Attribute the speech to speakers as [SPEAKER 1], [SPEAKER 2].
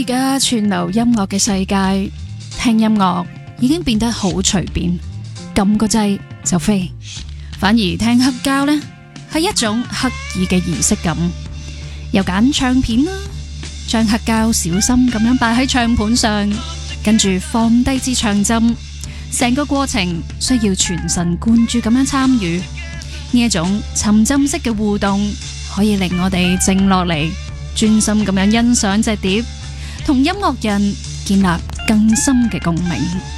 [SPEAKER 1] 家串流音樂嘅世界，聽音樂已經變得好隨便，撳個掣就飛。反而聽黑膠呢，係一種刻意嘅儀式感。又揀唱片啦，將黑膠小心咁樣擺喺唱盤上，跟住放低支唱針，成個過程需要全神貫注咁樣參與。呢一種沉浸式嘅互動，可以令我哋靜落嚟，專心咁樣欣賞隻碟，同音樂人建立更深嘅共鳴。